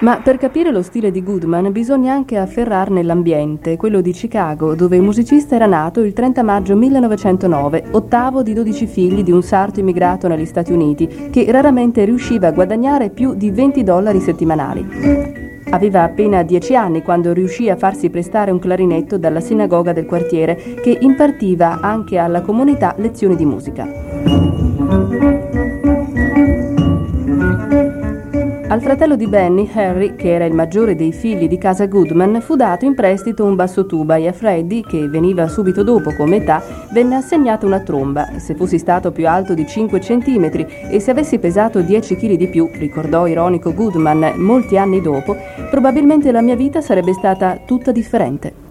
Ma per capire lo stile di Goodman bisogna anche afferrarne l'ambiente, quello di Chicago, dove il musicista era nato il 30 maggio 1909, ottavo di 12 figli di un sarto immigrato negli Stati Uniti, che raramente riusciva a guadagnare più di $20 settimanali. Aveva appena 10 anni quando riuscì a farsi prestare un clarinetto dalla sinagoga del quartiere, che impartiva anche alla comunità lezioni di musica. Al fratello di Benny, Harry, che era il maggiore dei figli di casa Goodman, fu dato in prestito un bassotuba e a Freddie, che veniva subito dopo come età, venne assegnata una tromba. Se fossi stato più alto di 5 centimetri e se avessi pesato 10 kg di più, ricordò ironico Goodman molti anni dopo, probabilmente la mia vita sarebbe stata tutta differente.